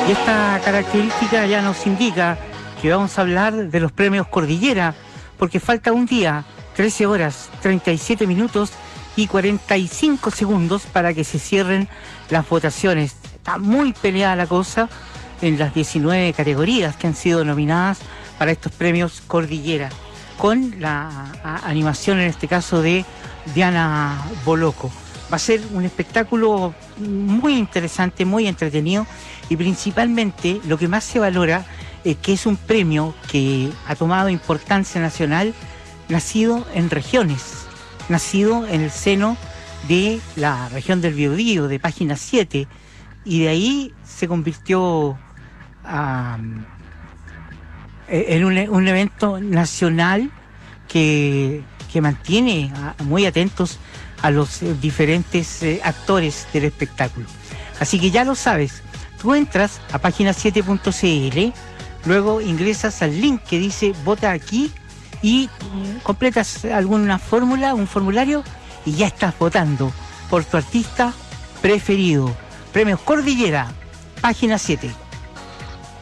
Y esta característica ya nos indica que vamos a hablar de los premios Cordillera, porque falta un día, 13 horas, 37 minutos y 45 segundos para que se cierren las votaciones. Está muy peleada la cosa en las 19 categorías que han sido nominadas para estos premios Cordillera, con la animación en este caso de Diana Boloco. Va a ser un espectáculo muy interesante, muy entretenido, y principalmente lo que más se valora es que es un premio que ha tomado importancia nacional, nacido en regiones, nacido en el seno de la región del Biobío, de Página 7, y de ahí se convirtió en un evento nacional que mantiene muy atentos a los diferentes actores del espectáculo. Así que ya lo sabes, tú entras a página7.cl, luego ingresas al link que dice vota aquí y completas alguna fórmula, un formulario, y ya estás votando por tu artista preferido. Premios Cordillera, Página 7.